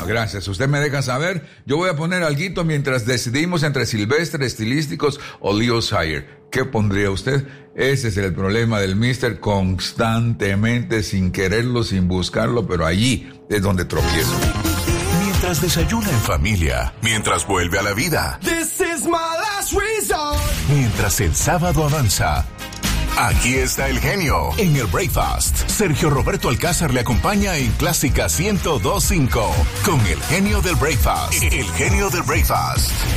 gracias. Usted me deja saber. Yo voy a poner alguito mientras decidimos entre Silvestre, Estilísticos o Leo Sayer. ¿Qué pondría usted? Ese es el problema del mister, constantemente, sin quererlo, sin buscarlo, pero allí es donde tropiezo. Mientras desayuna en familia, mientras vuelve a la vida, This is my last resort. mientras el sábado avanza. Aquí está el genio en el Breakfast. Sergio Roberto Alcázar le acompaña en Clásica 102.5 con el genio del Breakfast. El genio del Breakfast.